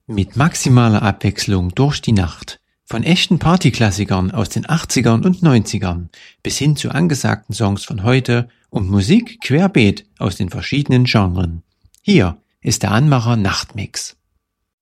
Mit maximaler Abwechslung durch die Nacht. Von echten Partyklassikern aus den 80ern und 90ern bis hin zu angesagten Songs von heute und Musik querbeet aus den verschiedenen Genren. Hier ist der Anmacher Nachtmix.